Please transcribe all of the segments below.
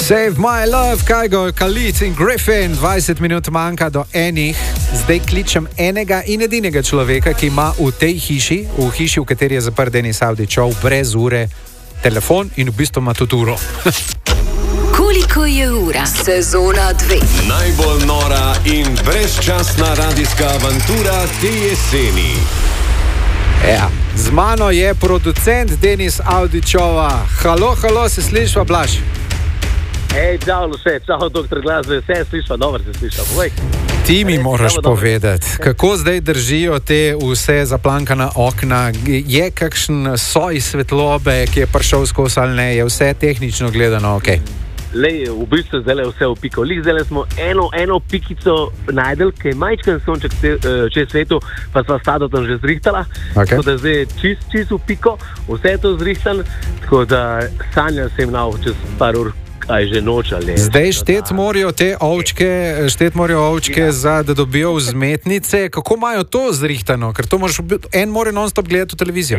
Save my love, Kygo, Khalid in Griffin. 20 minut manjka do enih. Zdaj kličem enega in edinega človeka, ki ima v tej hiši, v kateri je zaprt Denis Avdićov, brez ure telefon in v bistvu ima tudi uro. Koliko je ura? Sezona 2. Najbolj nora in brezčasna radijska avantura te jeseni. Ja, z mano je producent Denis Avdićova. Halo, se slišva, Blaž? Hej, čau, Luše, čau, doktor Glasbe, vse slišva, dobro se slišva, povej. Ti mi moraš povedati, kako zdaj držijo te vse zaplankana okna, je kakšen soj svetlobe, ki je prišel skozi ali ne, je vse tehnično gledano ok? Lej, v bistvu zdaj je vse v piko. Zdaj smo eno pikico najdel, ki je majčken sonček čez svetu, pa sva stado tam že zrihtala. Okay. Tako da zdaj je čist v piko, vse je to zrihtan, tako da sanjal sem čez par ur, kaj že noč ali. Zdaj štet morajo te ovčke da dobijo vzmetnice. Kako imajo to zrihtano? Ker to en mora non-stop gledati v televizijo.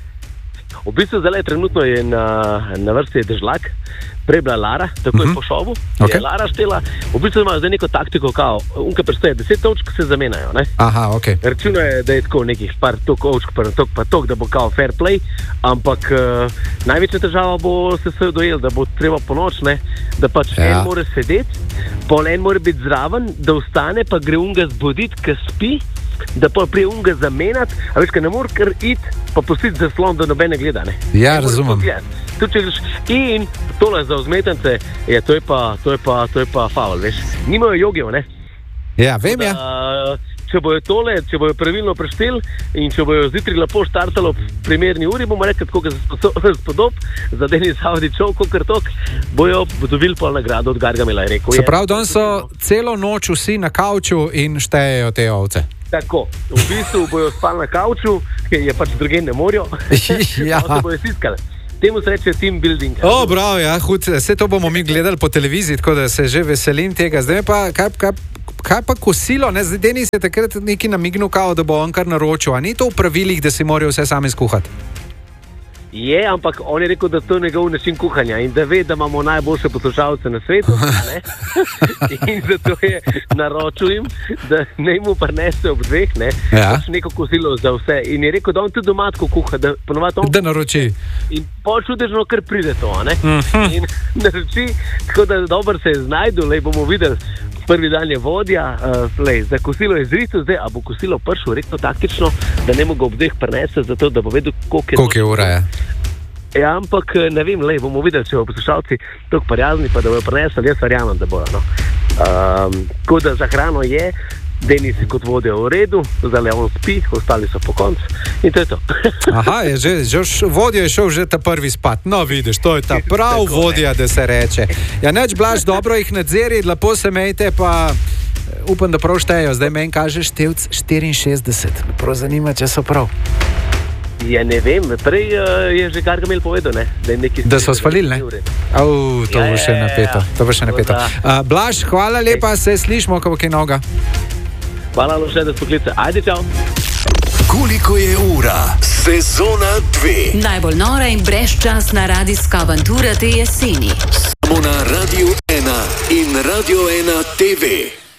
V bistvu zdaj trenutno je na vrsti dežlak. Prej bila Lara, tako je po šovu, je Lara štela. V bistvu imajo zdaj neko taktiko, kao, unka predstaje, 10 ovčk se zamenjajo, ne? Aha, ok. Računo je, da je tako nekih par tok ovčk, pa tok, da bo kao fair play, ampak največja težava bo se dojel, da bo treba po noč, ne? Da pač en mora sedeti, pol en mora biti zraven, da vstane, pa gre unga zbuditi, ki spi, da pa prije unga zamenjati, a veš, ka ne mora kar iti, pa pustiti zaslon, da nobene gleda, ne? Ja, razumem. In tole za vzmetence, to je pa faul, veš. Nimajo jogijo, ne? Ja, vem, ja. Če bojo pravilno prešteli in če bojo zjutraj lepo štartalo v primerni uri, bomo rekli, kako se spodob za Denis Avdićov, kokr tok, bojo dobili pol nagrado od Gargamela, je rekel. Se pravi, danes so celo noč vsi na kavču in štejejo te ovce. Tako, v bistvu bojo spali na kavču, ker je pač druge ne morajo, ja. Se bojo stiskali. Temu se reče team building. Bravo, ja, vse to bomo mi gledali po televiziji, tako da se že veselim tega. Zdaj pa, kaj pa kosilo? Ne? Zdaj Denis je takrat neki namignil, kao, da bo on kar naročil. A ni to v pravilih, da si morajo vse sami skuhati? Je, ampak on je rekel, da to je njegov način kuhanja in da ve, da imamo najboljše poslušalce na svetu. Ne? In zato je naročil jim, da ne mu prinese ob dveh, ne? Pač neko kosilo za vse. In je rekel, da on tudi doma tako kuha, da ponovadi on... Da naroči. In pol čudežno kar pride to, ne? In naroči, tako da dobro se je znajdu, lej bomo videli. Prvi dan je vodja, za kosilo je zristo, zdaj, a bo kosilo prišel rekno taktično, da ne mogo ob dveh prinese, zato da bo vedel, koliko je ura, je. Ja, ampak ne vem, bomo videli, če bo poslušalci toliko prijazni, pa da bojo prinesli, jaz verjamem, da bojo, no. Tako da za hrano je, Denis kot vodja v redu, zdaj on spi, ostali so po koncu in to je to. Aha, vodja je šel že ta prvi spat. No, vidiš, to je ta prav vodja, da se reče. Ja, neč Blaž, dobro jih nadzeri, lepo se mejte, pa upam, da prav štejo. Zdaj meni kaže števc 64. Me prav zanima, če so prav. Ja, ne vem, prej je že Gargamel povedal, ne? Da so spalili, ne? To bo še napeto. To bo še napeto. Blaž, hvala lepa, se slišimo, ko bo kaj noga. Hvala, Luše, da spoklice. Ajde, čau. Koliko je ura? Sezona 2. Najbolj nora in brezčasna radijska avantura te jeseni. Samo na Radio 1 in Radio 1 TV.